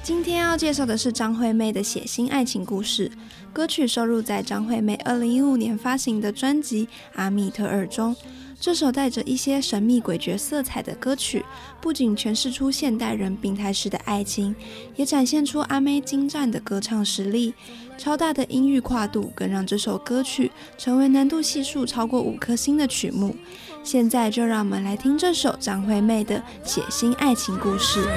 今天要介绍的是张惠妹的血腥爱情故事，歌曲收录在张惠妹2015年发行的专辑《阿密特2》中。这首带着一些神秘诡谲色彩的歌曲，不仅诠释出现代人病态式的爱情，也展现出阿妹精湛的歌唱实力。超大的音域跨度更让这首歌曲成为难度系数超过5颗星的曲目。现在就让我们来听这首张惠妹的血腥爱情故事。